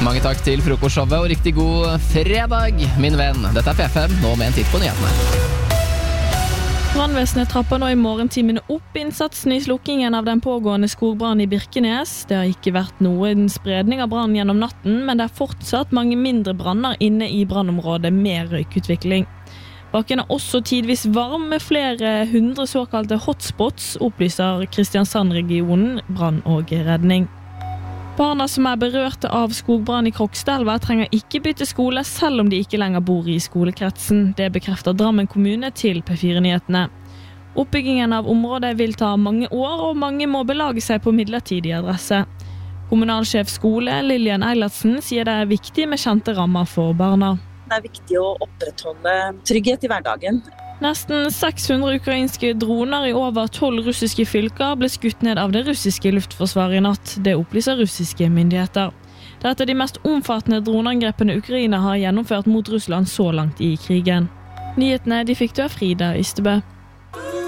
Mange takk til frokostshowet og riktig god fredag, min venn. Dette P5, nå med en titt på nyhetene. Brannvesenet trapper nå i morgentimene opp innsatsen i slukkingen av den pågående skogbrannen i Birkenes. Det har ikke vært noen spredning av brann gjennom natten, men det er fortsatt mange mindre branner inne i brannområdet med røykutvikling. Bakken er også tidvis varm med flere 100 såkalte hotspots, opplyser Kristiansand-regionen brann og redning. Barna som er berørte av skogbrann i Krokstadelva trenger ikke bytte skole selv om de ikke lenger bor i skolekretsen. Det bekrefter Drammen kommune til P4-nyhetene. Oppbyggingen av området vil ta mange år, og mange må belage seg på midlertidig adresse. Kommunalsjef skole Lillian Eilertsen sier det er viktig med kjente rammer for barna. Det er viktig å opprettholde trygghet i hverdagen. Nesten 600 ukrainske droner i over 12 russiske fylker ble skutt ned av det russiske luftforsvaret i natt. Det opplyser russiske myndigheter. Det er et av de mest omfattende droneangrepene Ukraina har gjennomført mot Russland så langt i krigen. Nyhetene de fikk du av Frida Ystebø.